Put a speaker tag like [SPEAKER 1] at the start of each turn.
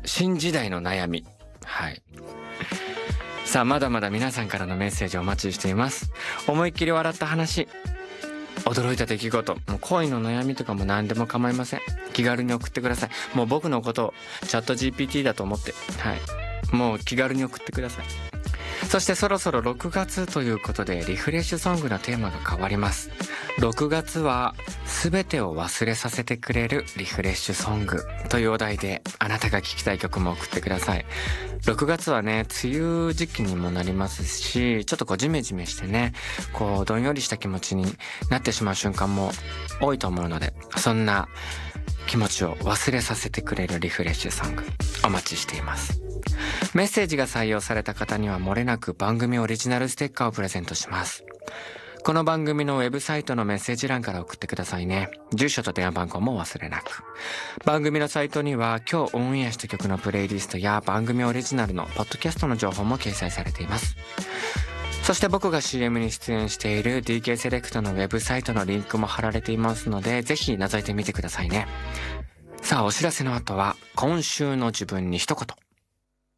[SPEAKER 1] 新時代の悩み。はい。さあ、まだまだ皆さんからのメッセージをお待ちしています。思いっきり笑った話、驚いた出来事、もう恋の悩みとかも何でも構いません。気軽に送ってください。もう僕のことをチャット GPT だと思って、はい。もう気軽に送ってください。そしてそろそろ6月ということでリフレッシュソングのテーマが変わります。6月は全てを忘れさせてくれるリフレッシュソングというお題で、あなたが聴きたい曲も送ってください。6月はね、梅雨時期にもなりますし、ちょっとこうジメジメしてね、こうどんよりした気持ちになってしまう瞬間も多いと思うので、そんな気持ちを忘れさせてくれるリフレッシュソングお待ちしています。メッセージが採用された方には漏れなく番組オリジナルステッカーをプレゼントします。この番組のウェブサイトのメッセージ欄から送ってくださいね。住所と電話番号もお忘れなく。番組のサイトには今日オンエアした曲のプレイリストや番組オリジナルのポッドキャストの情報も掲載されています。そして僕が CM に出演している DK セレクトのウェブサイトのリンクも貼られていますので、ぜひ覗いてみてくださいね。さあ、お知らせの後は今週の自分に一言。